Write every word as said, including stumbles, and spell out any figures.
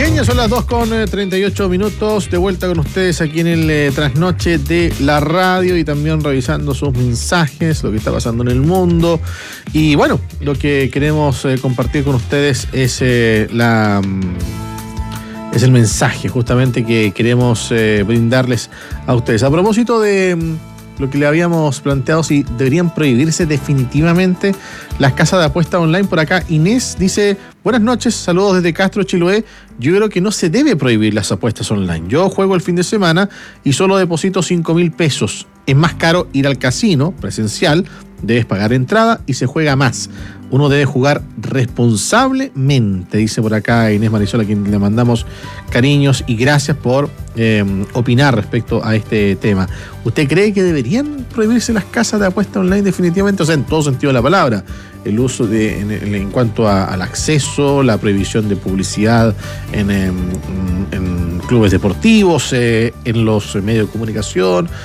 Bien, ya son las dos con treinta y ocho minutos, de vuelta con ustedes aquí en el eh, trasnoche de la radio y también revisando sus mensajes, lo que está pasando en el mundo. Y bueno, lo que queremos eh, compartir con ustedes es eh, la mm, es el mensaje justamente que queremos eh, brindarles a ustedes. A propósito de mm, lo que le habíamos planteado, si deberían prohibirse definitivamente las casas de apuesta online. Por acá Inés dice: buenas noches, saludos desde Castro, Chiloé. Yo creo que no se debe prohibir las apuestas online. Yo juego el fin de semana y solo deposito cinco mil pesos. Es más caro ir al casino presencial, debes pagar entrada y se juega más. Uno debe jugar responsablemente, dice por acá Inés Marisola, a quien le mandamos cariños y gracias por eh, opinar respecto a este tema. ¿Usted cree que deberían prohibirse las casas de apuesta online definitivamente? O sea, en todo sentido de la palabra. El uso de, en, en cuanto a, al acceso, la prohibición de publicidad en, en, en clubes deportivos, eh, en los medios de comunicación,